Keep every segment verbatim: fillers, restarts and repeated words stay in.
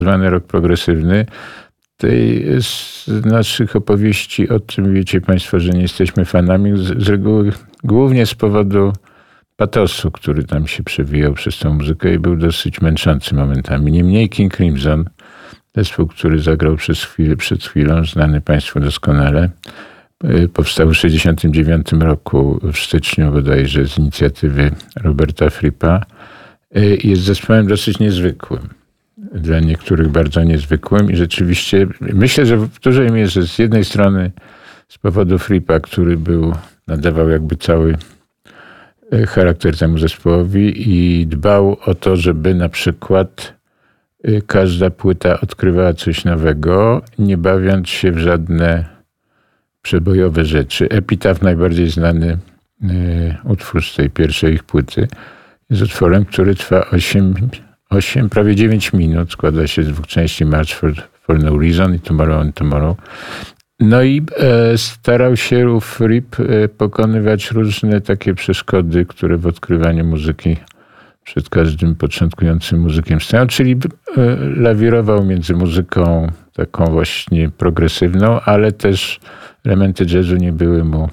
zwany rok progresywny. Tej z naszych opowieści o tym wiecie państwo, że nie jesteśmy fanami, z, z reguły głównie z powodu patosu, który tam się przewijał przez tą muzykę i był dosyć męczący momentami. Niemniej King Crimson, zespół, który zagrał przez chwilę, przed chwilą, znany państwu doskonale, powstał w sześćdziesiątym dziewiątym roku, w styczniu bodajże, z inicjatywy Roberta Frippa. Jest zespołem dosyć niezwykłym. Dla niektórych bardzo niezwykłym i rzeczywiście myślę, że w dużej mierze z jednej strony z powodu Frippa, który był, nadawał jakby cały charakter temu zespołowi i dbał o to, żeby na przykład każda płyta odkrywała coś nowego, nie bawiąc się w żadne przebojowe rzeczy. Epitaph, najbardziej znany utwór z tej pierwszej ich płyty, jest utworem, który trwa osiem, prawie dziewięć minut. Składa się z dwóch części, March for, for No Reason i Tomorrow and Tomorrow. No i e, starał się Fripp e, pokonywać różne takie przeszkody, które w odkrywaniu muzyki przed każdym początkującym muzykiem stoją, czyli e, lawirował między muzyką taką właśnie progresywną, ale też elementy jazzu nie były mu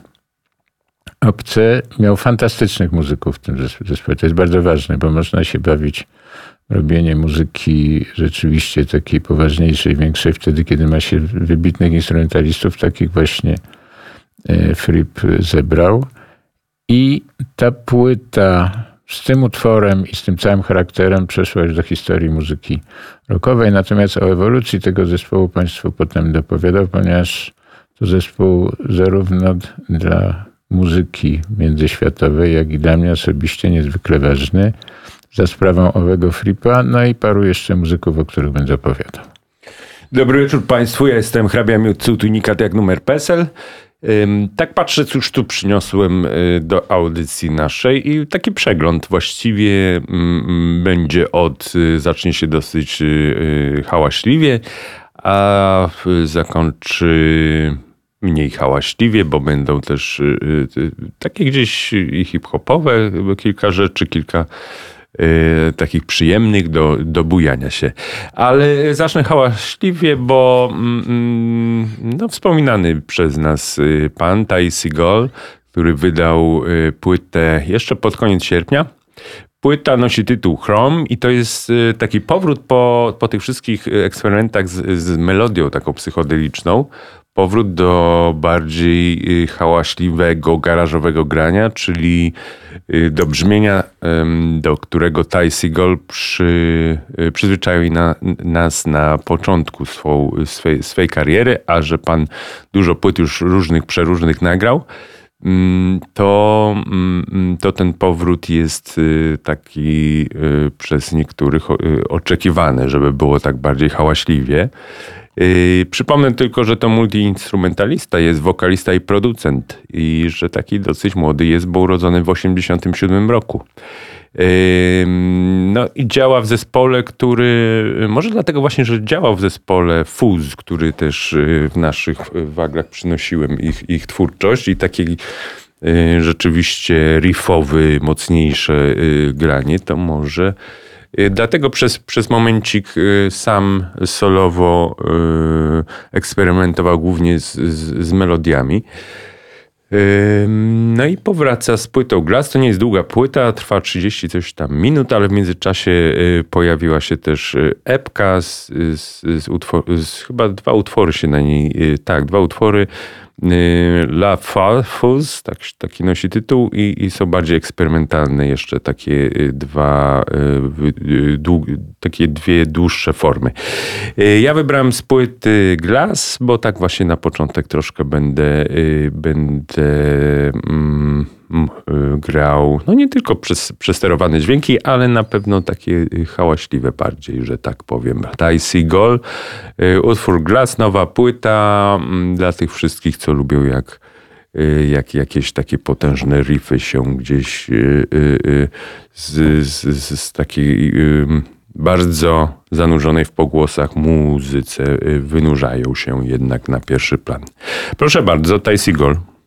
obce. Miał fantastycznych muzyków w tym zespole. To jest bardzo ważne, bo można się bawić robienie muzyki rzeczywiście takiej poważniejszej, większej wtedy, kiedy ma się wybitnych instrumentalistów, takich właśnie Fripp zebrał. I ta płyta z tym utworem i z tym całym charakterem przeszła już do historii muzyki rockowej. Natomiast o ewolucji tego zespołu państwu potem dopowiadał, ponieważ to zespół zarówno dla muzyki międzyświatowej, jak i dla mnie osobiście niezwykle ważny, za sprawą owego Frippa, no i paru jeszcze muzyków, o których będę opowiadał. Dobry wieczór Państwu, ja jestem hrabia Miód, unikat jak numer PESEL. Tak patrzę, cóż tu przyniosłem do audycji naszej i taki przegląd właściwie będzie od, zacznie się dosyć hałaśliwie, a zakończy mniej hałaśliwie, bo będą też takie gdzieś i hip-hopowe kilka rzeczy, kilka takich przyjemnych do, do bujania się. Ale zacznę hałaśliwie, bo no, wspominany przez nas pan Ty Segall, który wydał płytę jeszcze pod koniec sierpnia. Płyta nosi tytuł Chrome i to jest taki powrót po, po tych wszystkich eksperymentach z, z melodią taką psychodeliczną. Powrót do bardziej hałaśliwego, garażowego grania, czyli do brzmienia, do którego Ty Segall przy, przyzwyczaił na, nas na początku swą, swej, swej kariery, a że pan dużo płyt już różnych, przeróżnych nagrał, to, to ten powrót jest taki przez niektórych oczekiwany, żeby było tak bardziej hałaśliwie. Yy, przypomnę tylko, że to multiinstrumentalista, jest wokalista i producent i że taki dosyć młody jest, bo urodzony w osiemdziesiątym siódmym roku. Yy, no i działa w zespole, który, może dlatego właśnie, że działał w zespole Fuzz, który też w naszych wagrach przynosiłem ich, ich twórczość i taki yy, rzeczywiście riffowy, mocniejsze yy, granie, to może... Dlatego przez, przez momencik sam solowo eksperymentował głównie z, z, z melodiami. No i powraca z płytą Glass. To nie jest długa płyta, trwa trzydzieści coś tam minut, ale w międzyczasie pojawiła się też epka z, z, z, utwor, z chyba dwa utwory się na niej, tak, dwa utwory. La Fuzz, tak, taki nosi tytuł i, i są bardziej eksperymentalne jeszcze takie dwa, dług, takie dwie dłuższe formy. Ja wybrałem z płyty Glass, bo tak właśnie na początek troszkę będę, będę mm, grał, no nie tylko przez, przesterowane dźwięki, ale na pewno takie hałaśliwe bardziej, że tak powiem. Ty Segall, utwór Glass, nowa płyta dla tych wszystkich, co lubią jak, jak jakieś takie potężne riffy się gdzieś z, z, z takiej bardzo zanurzonej w pogłosach muzyce wynurzają się jednak na pierwszy plan. Proszę bardzo, Ty Segall.